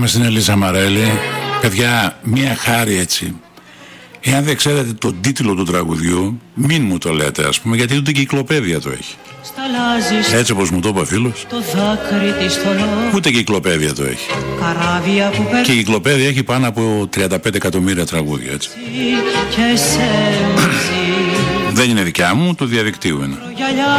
Πάμε στην Ελίζα Μαρέλη. Παιδιά, μία χάρη έτσι. Εάν δεν ξέρετε τον τίτλο του τραγουδιού, μην μου το λέτε, ας πούμε, γιατί ούτε κυκλοπαίδεια το έχει. Έτσι όπως μου το είπε ο φίλος, ούτε κυκλοπαίδεια το έχει. Και η κυκλοπαίδεια έχει πάνω από 35 εκατομμύρια τραγούδια, έτσι. Δεν είναι δικιά μου, του διαδικτύου είναι.